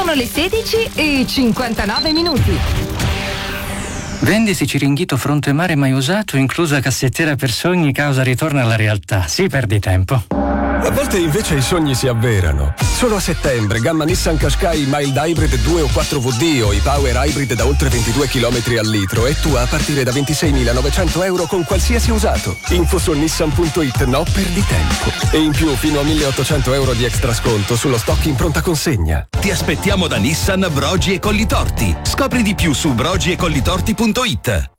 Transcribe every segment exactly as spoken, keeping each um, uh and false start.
Sono le sedici e cinquantanove minuti. Vendisi Ciringhito fronte mare mai usato, inclusa cassettiera per sogni, causa ritorno alla realtà. Sì, perdi tempo. A volte invece i sogni si avverano. Solo a settembre, gamma Nissan Qashqai Mild Hybrid due o quattro V D o i Power Hybrid da oltre ventidue chilometri al litro e tua a partire da ventiseimilanovecento euro con qualsiasi usato. Info su nissan punto it, no perdi tempo. E in più fino a milleottocento euro di extra sconto sullo stock in pronta consegna. Ti aspettiamo da Nissan Brogi e Collitorti. Scopri di più su brogi e collitorti punto it.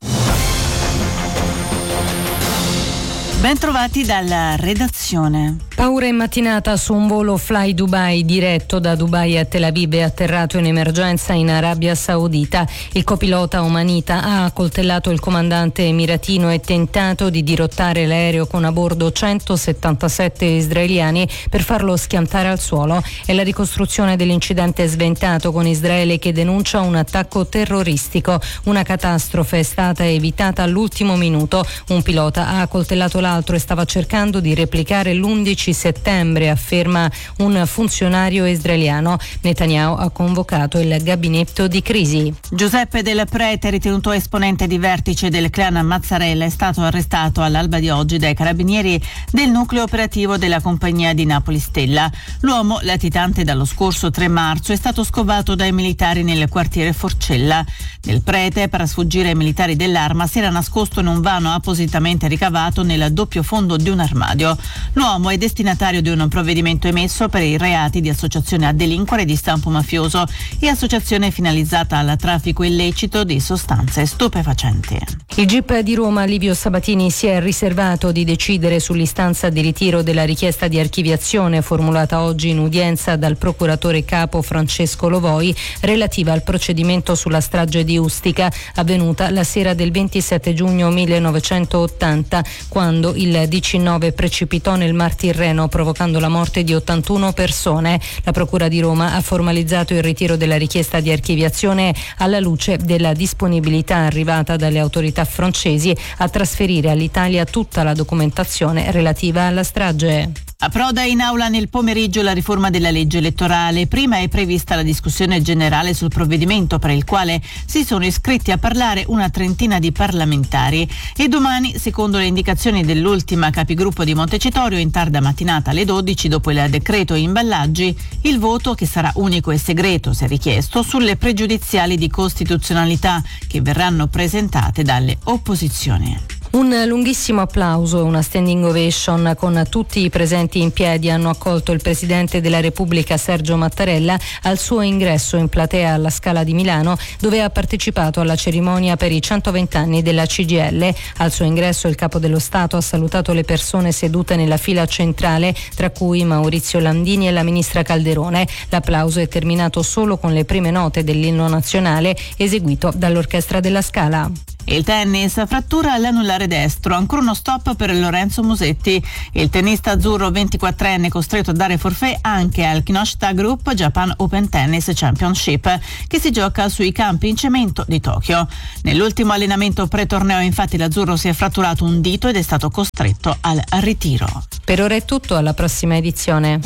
Ben trovati dalla redazione. Paura in mattinata su un volo Fly Dubai diretto da Dubai a Tel Aviv è atterrato in emergenza in Arabia Saudita. Il copilota omanita ha accoltellato il comandante emiratino e tentato di dirottare l'aereo con a bordo centosettantasette israeliani per farlo schiantare al suolo. È la ricostruzione dell'incidente sventato con Israele che denuncia un attacco terroristico. Una catastrofe è stata evitata all'ultimo minuto. Un pilota ha accoltellato l'altro e stava cercando di replicare l'undici settembre, afferma un funzionario israeliano. Netanyahu ha convocato il gabinetto di crisi. Giuseppe Del Prete, ritenuto esponente di vertice del clan Mazzarella, è stato arrestato all'alba di oggi dai carabinieri del nucleo operativo della compagnia di Napoli Stella. L'uomo, latitante dallo scorso tre marzo, è stato scovato dai militari nel quartiere Forcella. Del Prete, per sfuggire ai militari dell'Arma, si era nascosto in un vano appositamente ricavato nel doppio fondo di un armadio. L'uomo è destinatario di un provvedimento emesso per i reati di associazione a delinquere di stampo mafioso e associazione finalizzata al traffico illecito di sostanze stupefacenti. Il G I P di Roma, Livio Sabatini, si è riservato di decidere sull'istanza di ritiro della richiesta di archiviazione formulata oggi in udienza dal procuratore capo Francesco Lovoi relativa al procedimento sulla strage di Ustica avvenuta la sera del ventisette giugno millenovecentottanta, quando il diciannove precipitò nel Mar Tirreno provocando la morte di ottantuno persone. La Procura di Roma ha formalizzato il ritiro della richiesta di archiviazione alla luce della disponibilità arrivata dalle autorità francesi a trasferire all'Italia tutta la documentazione relativa alla strage. Approda in aula nel pomeriggio la riforma della legge elettorale. Prima è prevista la discussione generale sul provvedimento, per il quale si sono iscritti a parlare una trentina di parlamentari. E domani, secondo le indicazioni dell'ultima capigruppo di Montecitorio, in tarda mattinata alle dodici, dopo il decreto imballaggi, il voto, che sarà unico e segreto se richiesto, sulle pregiudiziali di costituzionalità che verranno presentate dalle opposizioni. Un lunghissimo applauso e una standing ovation con tutti i presenti in piedi hanno accolto il Presidente della Repubblica Sergio Mattarella al suo ingresso in platea alla Scala di Milano, dove ha partecipato alla cerimonia per i centoventi anni della C G I L. Al suo ingresso il Capo dello Stato ha salutato le persone sedute nella fila centrale, tra cui Maurizio Landini e la Ministra Calderone. L'applauso è terminato solo con le prime note dell'inno nazionale eseguito dall'Orchestra della Scala. Il tennis, frattura all'anulare destro, ancora uno stop per Lorenzo Musetti. Il tennista azzurro ventiquattrenne costretto a dare forfait anche al Kinoshita Group Japan Open Tennis Championship, che si gioca sui campi in cemento di Tokyo. Nell'ultimo allenamento pre-torneo infatti l'azzurro si è fratturato un dito ed è stato costretto al ritiro. Per ora è tutto, alla prossima edizione.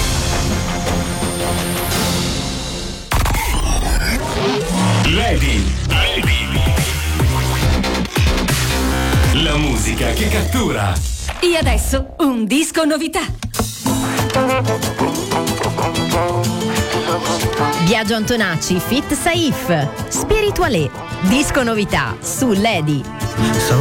Lady, Lady. La musica che cattura. E adesso un disco novità. Biagio Antonacci, Fit Saif, Spiritualé, disco novità su Lady.